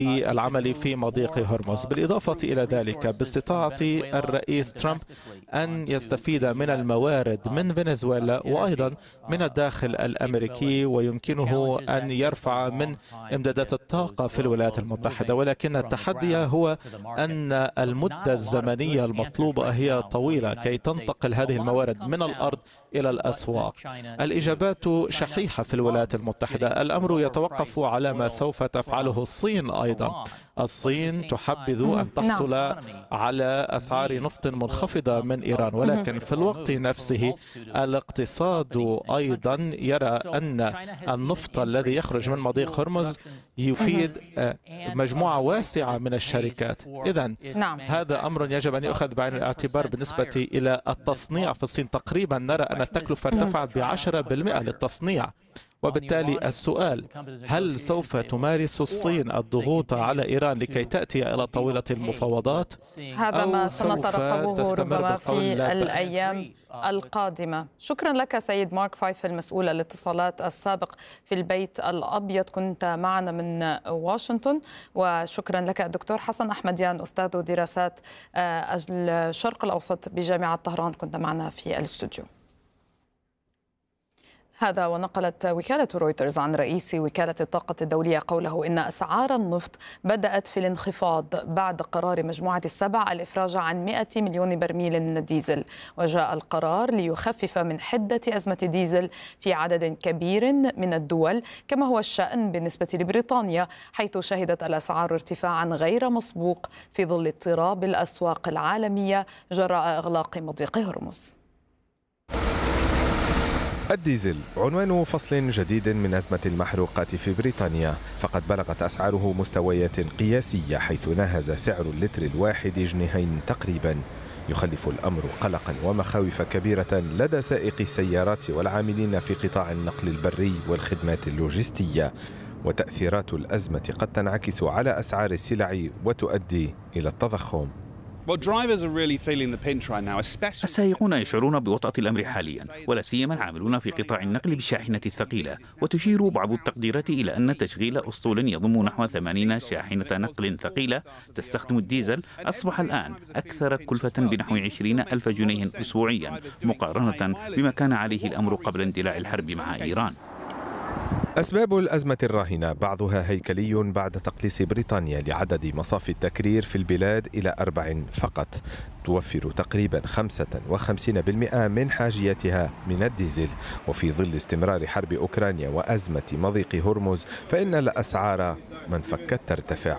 العمل في مضيق هرمز. بالإضافة إلى ذلك، باستطاعة الرئيس ترامب أن يستفيد من الموارد من فنزويلا وأيضا من الداخل الأمريكي، ويمكنه أن يرفع من إمدادات الطاقة في الولايات المتحدة. ولكن التحدي هو أن المدة الزمنية المطلوبة هي طويلة كي تنتقل هذه الموارد من الأرض إلى الأسواق. الإجابات شحيحة في الولايات المتحدة. الأمر يتوقف على ما سوف تفعله الصين أيضا. الصين تحبذ أن نعم. تحصل على أسعار نفط منخفضة من إيران، ولكن في الوقت نفسه الاقتصاد أيضا يرى أن النفط الذي يخرج من مضيق هرمز يفيد مجموعة واسعة من الشركات. إذن نعم. هذا أمر يجب أن يؤخذ بعين الاعتبار. بالنسبة إلى التصنيع في الصين، تقريبا نرى أن التكلفة ارتفعت ب10% للتصنيع. وبالتالي السؤال: هل سوف تمارس الصين الضغوط على إيران لكي تأتي إلى طاولة المفاوضات؟ هذا ما سوف سنترقبه تستمر ربما بالقول في لا بأس؟ الأيام القادمة. شكرا لك سيد مارك فايف، المسؤول الاتصالات السابق في البيت الأبيض، كنت معنا من واشنطن. وشكرا لك دكتور حسن أحمديان، أستاذ دراسات الشرق الأوسط بجامعة طهران، كنت معنا في الاستوديو. هذا ونقلت وكالة رويترز عن رئيس وكالة الطاقة الدولية قوله إن أسعار النفط بدأت في الانخفاض بعد قرار مجموعة السبع الإفراج عن 100 مليون برميل من الديزل. وجاء القرار ليخفف من حدة أزمة الديزل في عدد كبير من الدول، كما هو الشأن بالنسبة لبريطانيا، حيث شهدت الأسعار ارتفاعا غير مسبوق في ظل اضطراب الأسواق العالمية جراء إغلاق مضيق هرمز. الديزل عنوان فصل جديد من أزمة المحروقات في بريطانيا، فقد بلغت أسعاره مستويات قياسية، حيث ناهز سعر اللتر الواحد جنيهين تقريبا. يخلف الأمر قلقا ومخاوف كبيرة لدى سائقي السيارات والعاملين في قطاع النقل البري والخدمات اللوجستية. وتأثيرات الأزمة قد تنعكس على أسعار السلع وتؤدي إلى التضخم. السائقون يشعرون بوطأة الأمر حاليا، ولا سيما العاملون في قطاع النقل بالشاحنة الثقيلة. وتشير بعض التقديرات إلى أن تشغيل أسطول يضم نحو 80 شاحنة نقل ثقيلة تستخدم الديزل أصبح الآن أكثر كلفة بنحو 20,000 جنيه أسبوعيا، مقارنة بما كان عليه الأمر قبل اندلاع الحرب مع إيران. أسباب الأزمة الراهنة بعضها هيكلي بعد تقليص بريطانيا لعدد مصافي التكرير في البلاد إلى 4 فقط، توفر تقريبا 55% من حاجيتها من الديزل. وفي ظل استمرار حرب أوكرانيا وأزمة مضيق هرمز، فإن الأسعار من فكت ترتفع.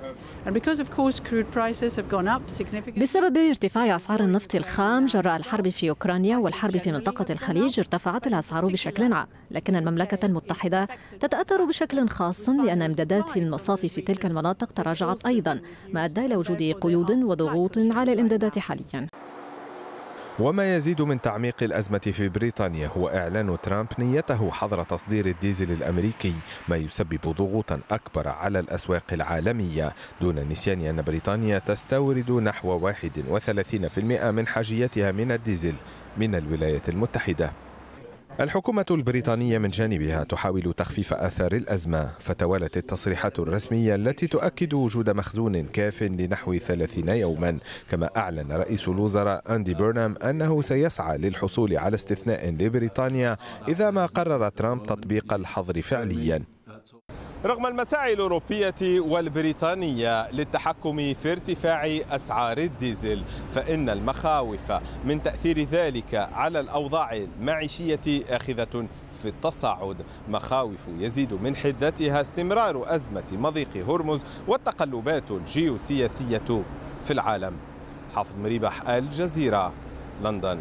بسبب ارتفاع أسعار النفط الخام جراء الحرب في أوكرانيا والحرب في منطقة الخليج، ارتفعت الأسعار بشكل عام، لكن المملكة المتحدة تتأثر بشكل خاص لأن إمدادات المصافي في تلك المناطق تراجعت أيضا، ما أدى إلى وجود قيود وضغوط على الإمدادات حاليا. وما يزيد من تعميق الأزمة في بريطانيا هو إعلان ترامب نيته حظر تصدير الديزل الأمريكي، ما يسبب ضغوطا أكبر على الأسواق العالمية، دون النسيان أن بريطانيا تستورد نحو 31% من حاجيتها من الديزل من الولايات المتحدة. الحكومة البريطانية من جانبها تحاول تخفيف آثار الأزمة، فتوالت التصريحات الرسمية التي تؤكد وجود مخزون كاف لنحو 30 يوما. كما أعلن رئيس الوزراء أندي بيرنام أنه سيسعى للحصول على استثناء لبريطانيا إذا ما قرر ترامب تطبيق الحظر فعليا. رغم المساعي الأوروبية والبريطانية للتحكم في ارتفاع أسعار الديزل، فإن المخاوف من تأثير ذلك على الأوضاع المعيشية آخذة في التصاعد، مخاوف يزيد من حدتها استمرار أزمة مضيق هرمز والتقلبات الجيوسياسية في العالم. حافظ مريبح، الجزيرة، لندن.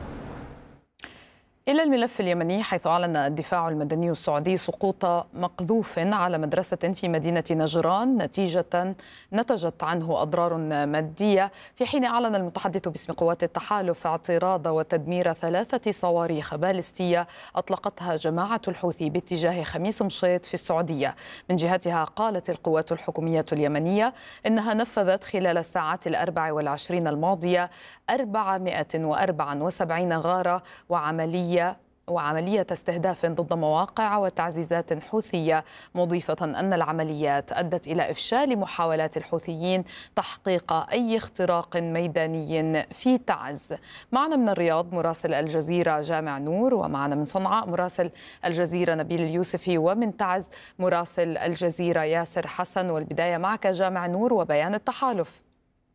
إلى الملف اليمني، حيث أعلن الدفاع المدني السعودي سقوط مقذوف على مدرسة في مدينة نجران نتجت عنه أضرار مادية، في حين أعلن المتحدث باسم قوات التحالف اعتراض وتدمير 3 صواريخ باليستية أطلقتها جماعة الحوثي باتجاه خميس مشيط في السعودية. من جهتها قالت القوات الحكومية اليمنية إنها نفذت خلال الساعات 24 الماضية 474 غارة وعملية وعملية استهداف ضد مواقع وتعزيزات حوثية، مضيفة أن العمليات أدت إلى إفشال محاولات الحوثيين تحقيق أي اختراق ميداني في تعز. معنا من الرياض مراسل الجزيرة جامع نور، ومعنا من صنعاء مراسل الجزيرة نبيل اليوسفي، ومن تعز مراسل الجزيرة ياسر حسن. والبداية معك جامع نور وبيان التحالف.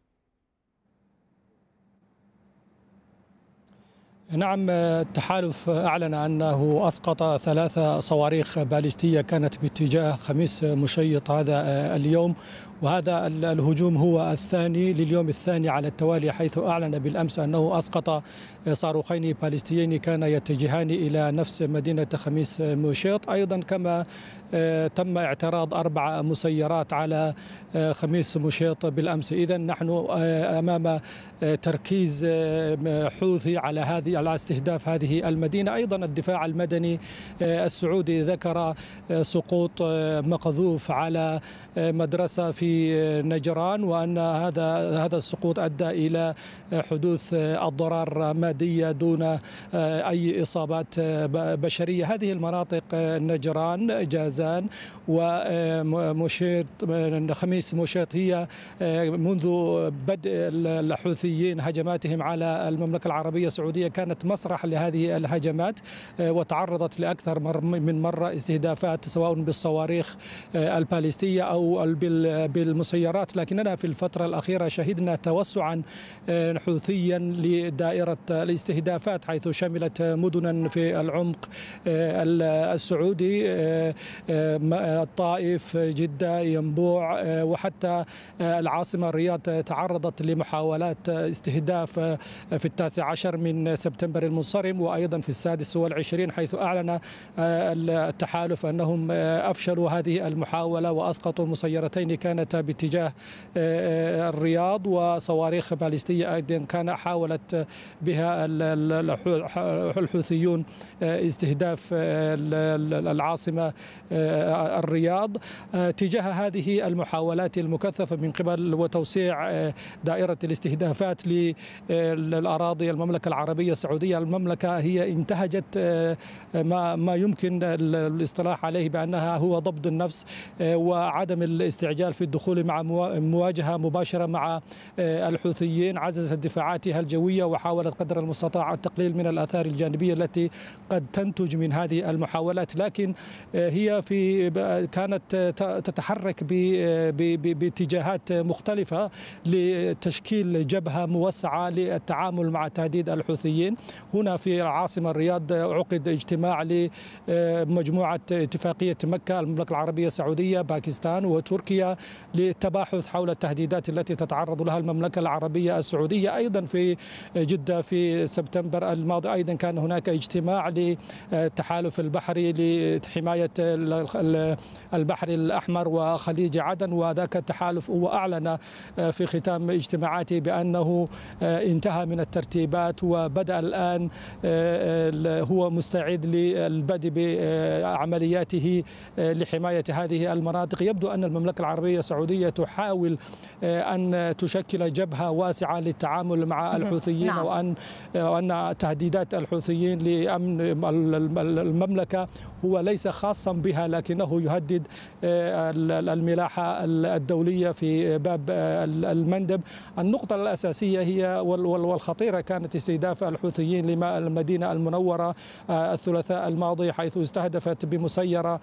نعم، التحالف أعلن أنه أسقط 3 صواريخ باليستية كانت باتجاه خميس مشيط هذا اليوم، وهذا الهجوم هو الثاني لليوم الثاني على التوالي، حيث أعلن بالأمس أنه أسقط صاروخين باليستيين كان يتجهان إلى نفس مدينة خميس مشيط. أيضا كما تم اعتراض 4 مسيرات على خميس مشيط بالأمس. إذن نحن أمام تركيز حوثي على استهداف هذه المدينة. أيضا الدفاع المدني السعودي ذكر سقوط مقذوف على مدرسة في نجران، وأن هذا السقوط أدى إلى حدوث أضرار مادية دون أي إصابات بشرية. هذه المناطق نجران، جازان ومشيط، خميس مشيط، هي منذ بدء الحوثيين هجماتهم على المملكة العربية السعودية كانت مسرح لهذه الهجمات، وتعرضت لأكثر من مرة استهدافات سواء بالصواريخ الباليستية أو بالمسيرات. لكننا في الفترة الأخيرة شهدنا توسعا حوثيا لدائرة الاستهدافات، حيث شملت مدنا في العمق السعودي، الطائف، جدة، ينبوع، وحتى العاصمة الرياض تعرضت لمحاولات استهداف في 19 من سبتمبر المنصرم، وأيضا في 26 حيث أعلن التحالف أنهم أفشلوا هذه المحاولة وأسقطوا مسيرتين كانتا باتجاه الرياض، وصواريخ باليستية أيضا كان حاولت بها الحوثيون استهداف العاصمة الرياض. تجاه هذه المحاولات المكثفة من قبل وتوسيع دائرة الاستهدافات للأراضي المملكة العربية السعودية، المملكة هي انتهجت ما يمكن الاصطلاح عليه بأنها هو ضبط النفس وعدم الاستعجال في الدخول مع مواجهة مباشرة مع الحوثيين. عززت دفاعاتها الجوية وحاولت قدر المستطاع التقليل من الآثار الجانبية التي قد تنتج من هذه المحاولات، لكن هي كانت تتحرك باتجاهات مختلفة لتشكيل جبهة موسعة للتعامل مع تهديد الحوثيين. هنا في العاصمة الرياض عقد اجتماع لمجموعة اتفاقية مكة، المملكة العربية السعودية، باكستان وتركيا، للتباحث حول التهديدات التي تتعرض لها المملكة العربية السعودية. أيضا في جدة في سبتمبر الماضي أيضا كان هناك اجتماع للتحالف البحري لحماية البحر الأحمر وخليج عدن، وذاك التحالف هو أعلن في ختام اجتماعاته بأنه انتهى من الترتيبات وبدأ الآن هو مستعد للبدء بعملياته لحماية هذه المناطق. يبدو أن المملكة العربية السعودية تحاول أن تشكل جبهة واسعة للتعامل مع الحوثيين، وأن تهديدات الحوثيين لأمن المملكة هو ليس خاصا بها، لكنه يهدد الملاحة الدولية في باب المندب. النقطة الأساسية هي والخطيرة كانت استهداف الحوثيين للمدينة المنورة الثلاثاء الماضي، حيث استهدفت بمسيرة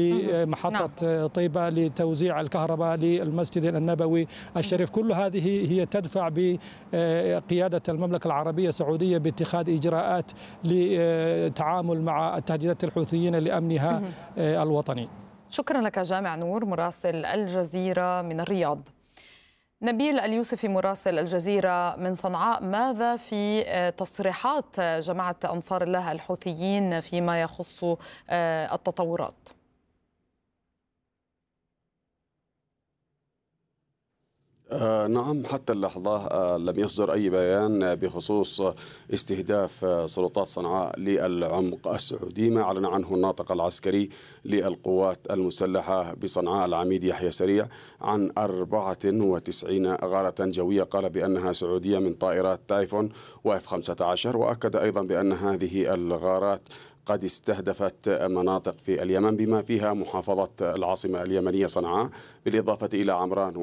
لمحطة طيبة لتوزيع الكهرباء للمسجد النبوي الشريف. كل هذه هي تدفع بقيادة المملكة العربية السعودية باتخاذ إجراءات للتعامل مع التهديدات الحوثيين لأمنها الوطني. شكرا لك جامع نور مراسل الجزيرة من الرياض. نبيل اليوسفي مراسل الجزيرة من صنعاء، ماذا في تصريحات جماعة أنصار الله الحوثيين فيما يخص التطورات؟ نعم، حتى اللحظة لم يصدر أي بيان بخصوص استهداف سلطات صنعاء للعمق السعودي. ما أعلن عنه الناطق العسكري للقوات المسلحة بصنعاء العميد يحيى سريع عن 94 غارة جوية قال بأنها سعودية من طائرات تايفون وF-15، وأكد أيضا بأن هذه الغارات قد استهدفت مناطق في اليمن بما فيها محافظة العاصمة اليمنية صنعاء، بالإضافة إلى عمران